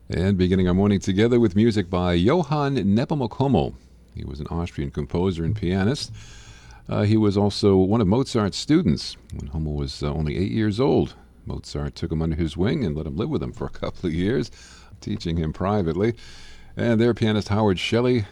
And beginning our morning together with music by Johann Nepomuk Hummel. He was an Austrian composer and pianist. He was also one of Mozart's students. When Hummel was only 8 years old, Mozart took him under his wing and let him live with him for a couple of years, teaching him privately. And their pianist Howard Shelley